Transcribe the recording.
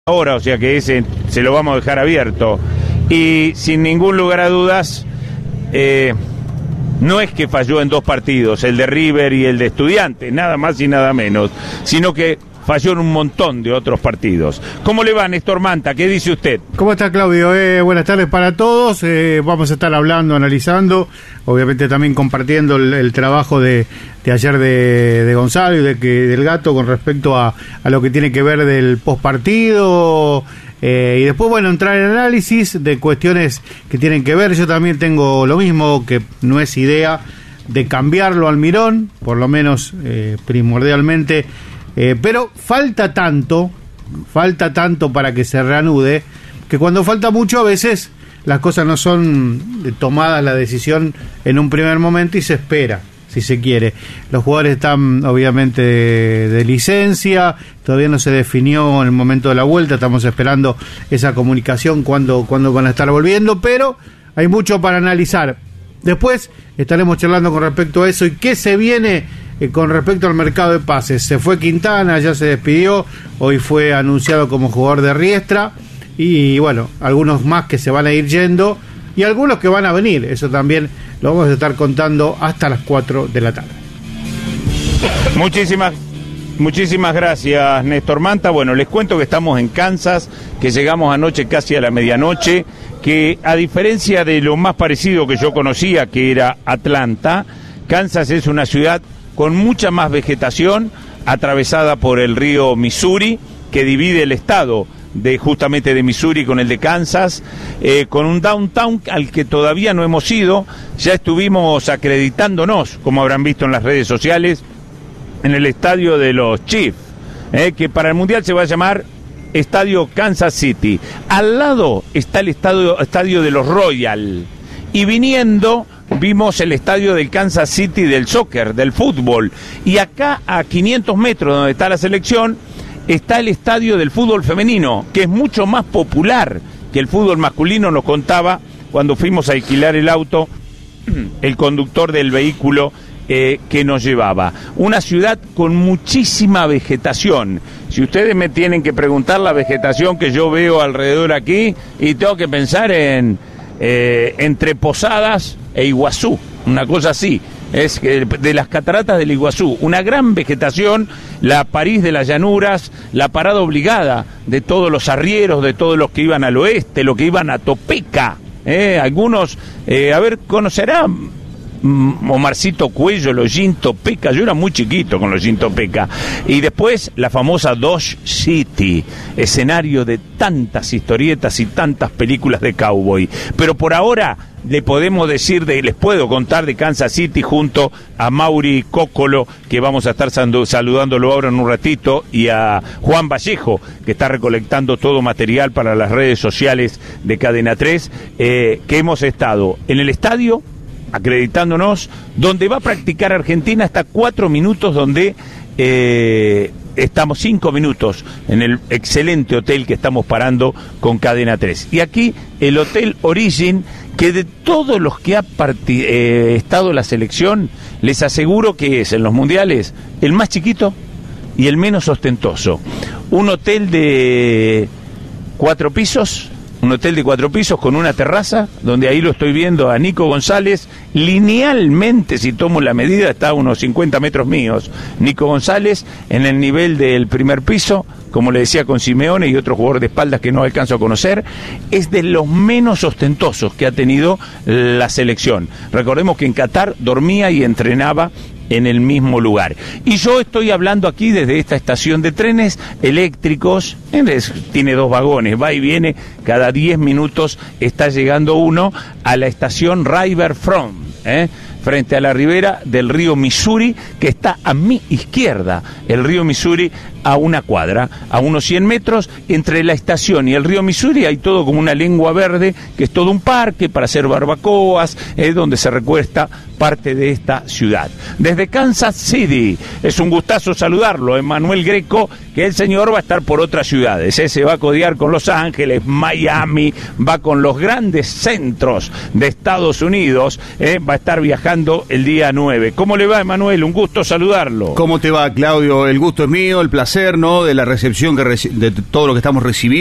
ahora, o sea que ese se lo vamos a dejar abierto. Y sin ningún lugar a dudas, no es que falló en dos partidos, el de River y el de Estudiantes, nada más y nada menos, sino que falló en un montón de otros partidos. ¿Cómo le va, Néstor Manta? ¿Qué dice usted? ¿Cómo está, Claudio? Buenas tardes para todos. Vamos a estar hablando, analizando, obviamente también compartiendo el trabajo de ayer de Gonzalo y del Gato con respecto a lo que tiene que ver del postpartido. Y después, bueno, entrar en análisis de cuestiones que tienen que ver. Yo también tengo lo mismo, que no es idea de cambiarlo al Mirón, por lo menos primordialmente. Pero falta tanto para que se reanude, que cuando falta mucho a veces las cosas no son tomadas la decisión en un primer momento y se espera, si se quiere. Los jugadores están obviamente de licencia, todavía no se definió en el momento de la vuelta, estamos esperando esa comunicación cuando van a estar volviendo, pero hay mucho para analizar. Después estaremos charlando con respecto a eso y qué se viene con respecto al mercado de pases. Se fue Quintana, ya se despidió, hoy fue anunciado como jugador de Riestra, y bueno, algunos más que se van a ir yendo y algunos que van a venir. Eso también lo vamos a estar contando hasta las 4 de la tarde. Muchísimas gracias, Néstor Manta. Bueno, les cuento que estamos en Kansas, que llegamos anoche casi a la medianoche, que a diferencia de lo más parecido que yo conocía, que era Atlanta, Kansas es una ciudad con mucha más vegetación, atravesada por el río Missouri, que divide el estado justamente de Missouri con el de Kansas, con un downtown al que todavía no hemos ido. Ya estuvimos acreditándonos, como habrán visto en las redes sociales, en el estadio de los Chiefs, que para el Mundial se va a llamar Estadio Kansas City. Al lado está el estadio de los Royals, y viniendo vimos el estadio del Kansas City del soccer, del fútbol, y acá a 500 metros donde está la selección está el estadio del fútbol femenino, que es mucho más popular que el fútbol masculino, nos contaba cuando fuimos a alquilar el auto el conductor del vehículo que nos llevaba. Una ciudad con muchísima vegetación. Si ustedes me tienen que preguntar la vegetación que yo veo alrededor aquí, y tengo que pensar entre Posadas e Iguazú, una cosa así, es de las cataratas del Iguazú, una gran vegetación, la París de las llanuras, la parada obligada de todos los arrieros, de todos los que iban al oeste, los que iban a Topeka, algunos, conocerán Omarcito Cuello, los Gin Topeka. Yo era muy chiquito con los Gin Topeka. Y después la famosa Dodge City, escenario de tantas historietas y tantas películas de cowboy. Pero por ahora les puedo contar de Kansas City junto a Mauri Cócolo, que vamos a estar saludándolo ahora en un ratito, y a Juan Vallejo, que está recolectando todo material para las redes sociales de Cadena 3, que hemos estado en el estadio acreditándonos, donde va a practicar Argentina hasta 4 minutos, donde estamos 5 minutos en el excelente hotel que estamos parando con Cadena 3. Y aquí el Hotel Origin, que de todos los que ha estado la selección, les aseguro que es en los mundiales el más chiquito y el menos ostentoso. Un hotel de 4 pisos, con una terraza, donde ahí lo estoy viendo a Nico González, linealmente, si tomo la medida, está a unos 50 metros míos. Nico González en el nivel del primer piso, como le decía, con Simeone y otro jugador de espaldas que no alcanzo a conocer. Es de los menos ostentosos que ha tenido la selección. Recordemos que en Qatar dormía y entrenaba en el mismo lugar. Y yo estoy hablando aquí desde esta estación de trenes eléctricos, tiene 2 vagones, va y viene, cada 10 minutos está llegando uno a la estación Riverfront, frente a la ribera del río Missouri, que está a mi izquierda, el río Missouri a una cuadra, a unos 100 metros, entre la estación y el río Missouri hay todo como una lengua verde, que es todo un parque para hacer barbacoas, donde se recuesta parte de esta ciudad. Desde Kansas City, es un gustazo saludarlo, Emanuel Greco, que el señor va a estar por otras ciudades, se va a codear con Los Ángeles, Miami, va con los grandes centros de Estados Unidos, va a estar viajando trabajando el día 9. ¿Cómo le va, Emanuel? Un gusto saludarlo. ¿Cómo te va, Claudio? El gusto es mío, el placer, ¿no? De la recepción de todo lo que estamos recibiendo.